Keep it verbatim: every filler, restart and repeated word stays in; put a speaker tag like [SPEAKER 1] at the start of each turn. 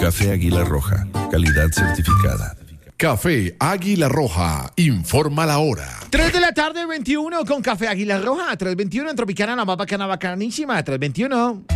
[SPEAKER 1] Café Águila Roja, calidad certificada.
[SPEAKER 2] Café Águila Roja, informa la hora.
[SPEAKER 3] tres de la tarde, veintiuno, con Café Águila Roja. tres veintiuno en Tropicana, la más bacana, bacanísima. tres veintiuno.